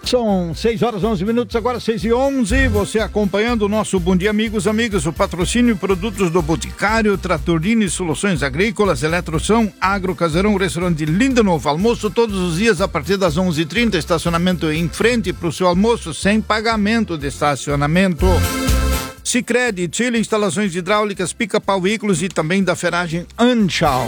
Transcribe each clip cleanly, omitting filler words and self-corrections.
São 6h11, agora 6h11, você acompanhando o nosso Bom Dia Amigos, o patrocínio produtos do Boticário, Tratorino e Soluções Agrícolas, Eletroção, Agro Casarão, Restaurante Lindenhof, almoço todos os dias a partir das 11h30, estacionamento em frente para o seu almoço, sem pagamento de estacionamento. Sicredi, Chile, instalações hidráulicas, Pica-Pau Veículos e também da ferragem Anchal.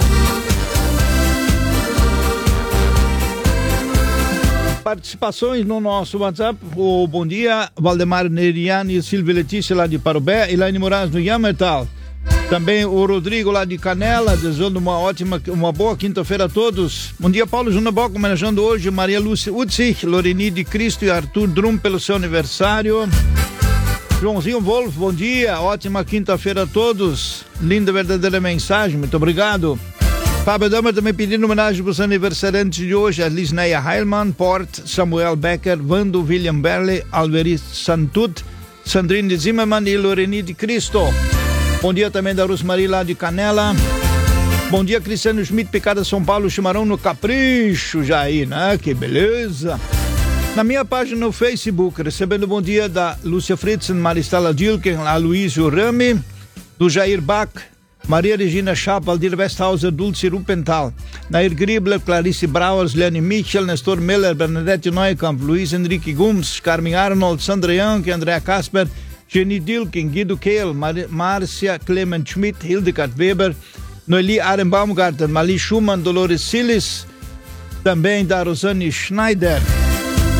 Participações no nosso WhatsApp, o bom dia, Valdemar Neriani e Silvia Letícia lá de Parobé, Elaine Moraes no Yamertal, também o Rodrigo lá de Canela, desejando uma boa quinta-feira a todos. Bom dia, Paulo Junaboc, homenageando hoje Maria Lúcia Utzich, Loreni de Cristo e Arthur Drum pelo seu aniversário. Joãozinho Wolf, bom dia, ótima quinta-feira a todos, linda verdadeira mensagem, muito obrigado. Fábio Dama também pedindo homenagem para os aniversariantes de hoje, a Lisneia Heilmann, Port, Samuel Becker, Vando William Berle, Alveris Santut, Sandrine Zimmermann e Loreni de Cristo. Bom dia também da Rosmarie lá de Canela. Bom dia, Cristiano Schmidt, Picada São Paulo, Chimarrão no Capricho, já aí, né? Que beleza. Na minha página no Facebook, recebendo bom dia da Lúcia Fritzen, Maristela Dilken, Aloysio Rami, do Jair Bach, Maria Regina Schaap, Valdir Westhauser, Dulce Rupenthal, Nair Gribler, Clarice Brauers, Leane Michel, Nestor Miller, Bernadette Neukamp, Luiz Henrique Gums, Carmen Arnold, Sandra Young, Andrea Kasper, Jenny Dilken, Guido Kehl, Márcia Clement Schmidt, Hildegard Weber, Noeli Arenbaumgarten, Mali Schumann, Dolores Silis, também da Rosane Schneider.